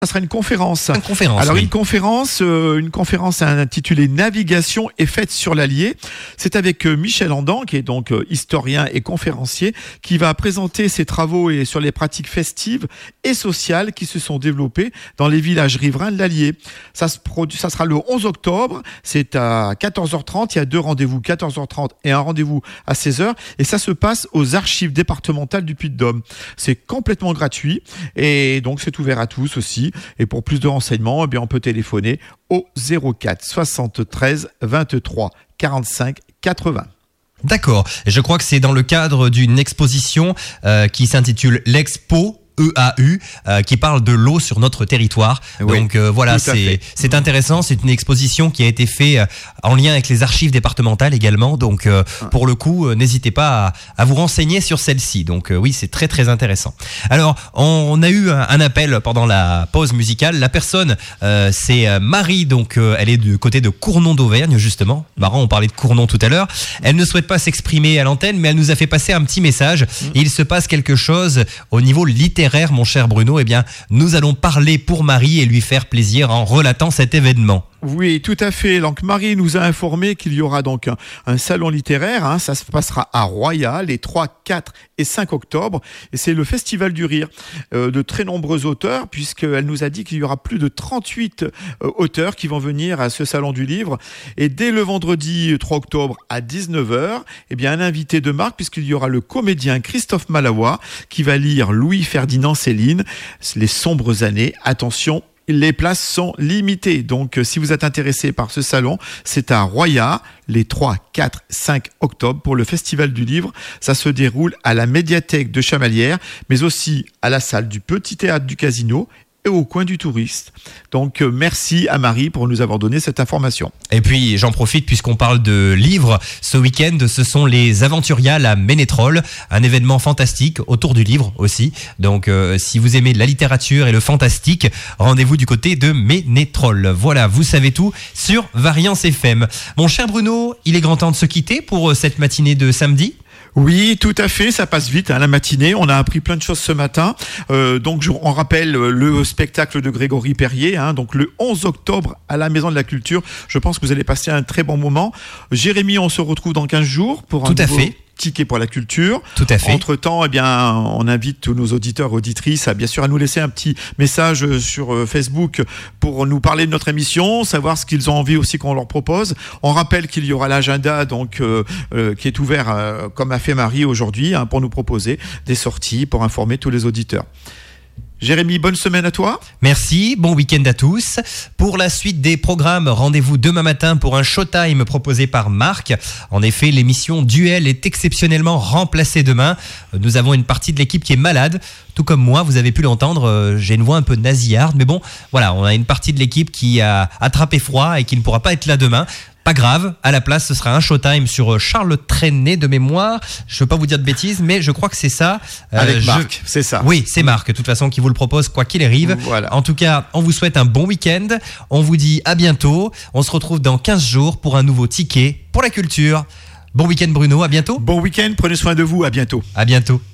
Ça sera une conférence. Une conférence. Alors oui. une conférence intitulée Navigation et fêtes sur l'Allier. C'est avec Michel Andan, qui est donc historien et conférencier, qui va présenter ses travaux et sur les pratiques festives et sociales qui se sont développées dans les villages riverains de l'Allier. Ça sera le 11 octobre. C'est à 14h30. Il y a 2 rendez-vous, 14h30 et un rendez-vous à 16h. Et ça se passe aux archives départementales du Puy-de-Dôme. C'est complètement gratuit et donc c'est ouvert à tous aussi. Et pour plus de renseignements, eh bien, on peut téléphoner au 04 73 23 45 80. D'accord. Et je crois que c'est dans le cadre d'une exposition qui s'intitule l'Expo EAU qui parle de l'eau sur notre territoire. Oui, donc voilà, c'est intéressant. C'est une exposition qui a été faite en lien avec les archives départementales également. Donc pour le coup, n'hésitez pas à vous renseigner sur celle-ci. Donc oui, c'est très très intéressant. Alors on a eu un appel pendant la pause musicale. La personne c'est Marie. Donc elle est du côté de Cournon d'Auvergne justement. Marrant, on parlait de Cournon tout à l'heure. Elle ne souhaite pas s'exprimer à l'antenne, mais elle nous a fait passer un petit message. Il se passe quelque chose au niveau littéraire, mon cher Bruno. Eh bien, nous allons parler pour Marie et lui faire plaisir en relatant cet événement. Oui, tout à fait. Donc Marie nous a informé qu'il y aura donc un salon littéraire. Ça se passera à Roya les 3, 4 et 5 octobre. Et c'est le Festival du Rire de très nombreux auteurs, puisqu'elle nous a dit qu'il y aura plus de 38 auteurs qui vont venir à ce salon du livre. Et dès le vendredi 3 octobre à 19h, eh bien, un invité de marque, puisqu'il y aura le comédien Christophe Malawa qui va lire Louis-Ferdinand Céline, Les sombres années. Attention, les places sont limitées. Donc, si vous êtes intéressé par ce salon, c'est à Roya, les 3, 4, 5 octobre pour le Festival du Livre. Ça se déroule à la médiathèque de Chamalières, mais aussi à la salle du Petit Théâtre du Casino et au coin du Touriste. Donc, merci à Marie pour nous avoir donné cette information. Et puis, j'en profite puisqu'on parle de livres. Ce week-end, ce sont les Aventuriales à Ménétrol, un événement fantastique autour du livre aussi. Donc, si vous aimez la littérature et le fantastique, rendez-vous du côté de Ménétrol. Voilà, vous savez tout sur Variance FM. Mon cher Bruno, il est grand temps de se quitter pour cette matinée de samedi. Oui, tout à fait, ça passe vite, la matinée. On a appris plein de choses ce matin. Donc, on rappelle le spectacle de Grégory Perrier, donc le 11 octobre à la Maison de la Culture. Je pense que vous allez passer un très bon moment. Jérémy, on se retrouve dans 15 jours pour un nouveau ticket pour la culture. Tout à fait. Entre-temps, eh bien, on invite tous nos auditeurs, auditrices, bien sûr, à nous laisser un petit message sur Facebook pour nous parler de notre émission, savoir ce qu'ils ont envie aussi qu'on leur propose. On rappelle qu'il y aura l'agenda donc qui est ouvert, comme a fait Marie aujourd'hui, pour nous proposer des sorties pour informer tous les auditeurs. Jérémy, bonne semaine à toi. Merci, bon week-end à tous. Pour la suite des programmes, rendez-vous demain matin pour un showtime proposé par Marc. En effet, l'émission Duel est exceptionnellement remplacée demain. Nous avons une partie de l'équipe qui est malade. Tout comme moi, vous avez pu l'entendre, j'ai une voix un peu nasillarde. Mais bon, voilà, on a une partie de l'équipe qui a attrapé froid et qui ne pourra pas être là demain. Pas grave, à la place, ce sera un showtime sur Charles Trenet de mémoire. Je ne veux pas vous dire de bêtises, mais je crois que c'est ça. Avec Marc, c'est ça. Oui, c'est Marc, de toute façon, qui vous le propose, quoi qu'il arrive. Voilà. En tout cas, on vous souhaite un bon week-end. On vous dit à bientôt. On se retrouve dans 15 jours pour un nouveau ticket pour la culture. Bon week-end Bruno, à bientôt. Bon week-end, prenez soin de vous, à bientôt. À bientôt.